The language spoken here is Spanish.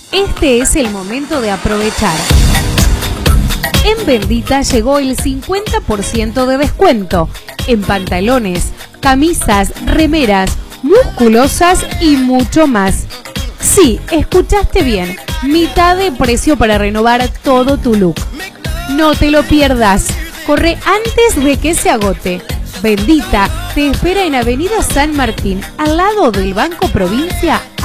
Este es el momento de aprovechar. En Bendita llegó el 50% de descuento en pantalones, camisas, remeras, musculosas y mucho más. Sí, escuchaste bien, mitad de precio para renovar todo tu look. No te lo pierdas, corre antes de que se agote. Bendita te espera en Avenida San Martín, al lado del Banco Provincia,